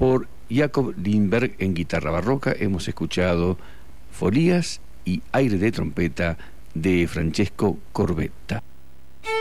por Jacob Lindberg en guitarra barroca. Hemos escuchado Folías y Aire de trompeta de Francesco Corbetta.